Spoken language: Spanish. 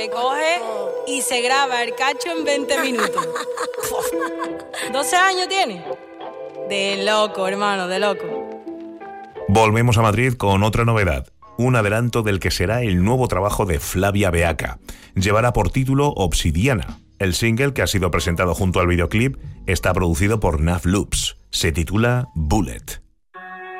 que coge y se graba el cacho en 20 minutos. 12 años tiene. De loco, hermano, de loco. Volvemos a Madrid con otra novedad. Un adelanto del que será el nuevo trabajo de Flavia Beaca. Llevará por título Obsidiana. El single, que ha sido presentado junto al videoclip, está producido por Nav Loops. Se titula Bullet.